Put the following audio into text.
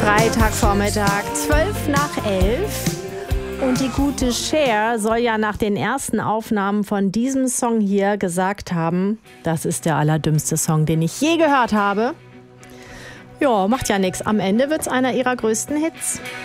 Freitagvormittag, 11:12. Und die gute Cher soll ja nach den ersten Aufnahmen von diesem Song hier gesagt haben, das ist der allerdümmste Song, den ich je gehört habe. Ja, macht ja nichts. Am Ende wird's einer ihrer größten Hits.